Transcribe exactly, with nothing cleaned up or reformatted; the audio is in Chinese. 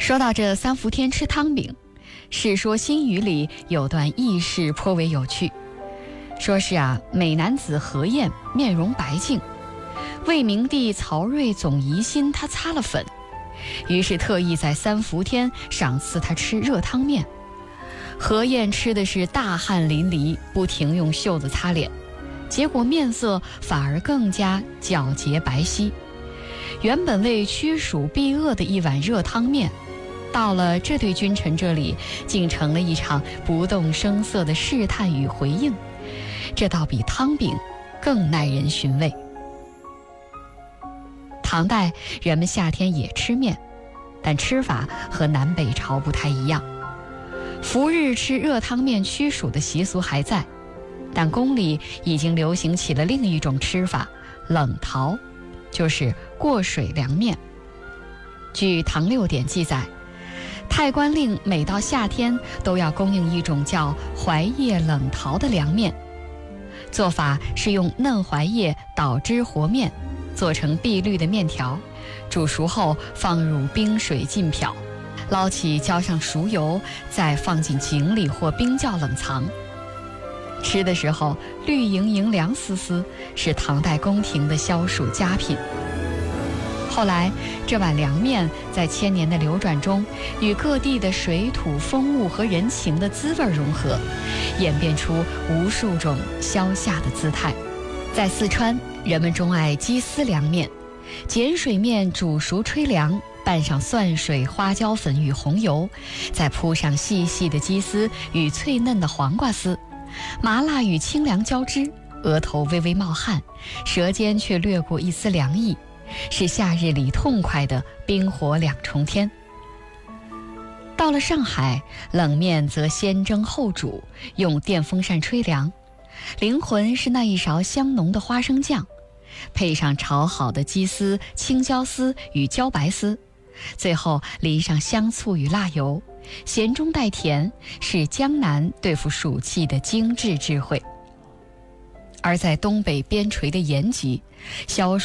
说到这三伏天吃汤饼，《世说新语》里有段轶事颇为有趣。说是啊，美男子何晏面容白净，魏明帝曹睿总疑心他擦了粉，于是特意在三伏天赏赐他吃热汤面。何晏吃的是大汗淋漓，不停用袖子擦脸，结果面色反而更加皎洁白皙。原本为驱暑避恶的一碗热汤面，到了这对君臣这里，竟成了一场不动声色的试探与回应，这倒比汤饼更耐人寻味。唐代人们夏天也吃面，但吃法和南北朝不太一样。伏日吃热汤面驱暑的习俗还在，但宫里已经流行起了另一种吃法，冷淘，就是过水凉面。据唐六典记载，太官令每到夏天都要供应一种叫槐叶冷淘的凉面，做法是用嫩槐叶捣汁和面，做成碧绿的面条，煮熟后放入冰水浸漂，捞起浇上熟油，再放进井里或冰窖冷藏。吃的时候绿莹莹凉丝丝，是唐代宫廷的消暑佳品。后来这碗凉面在千年的流转中，与各地的水土风物和人情的滋味融合，演变出无数种消夏的姿态。在四川，人们钟爱鸡丝凉面，碱水面煮熟吹凉，拌上蒜水、花椒粉与红油，再铺上细细的鸡丝与脆嫩的黄瓜丝，麻辣与清凉交织，额头微微冒汗，舌尖却掠过一丝凉意，是夏日里痛快的冰火两重天。到了上海，冷面则先蒸后煮，用电风扇吹凉，灵魂是那一勺香浓的花生酱，配上炒好的鸡丝、青椒丝与茭白丝，最后淋上香醋与辣油，咸中带甜，是江南对付暑气的精致智慧。而在东北边陲的延吉，消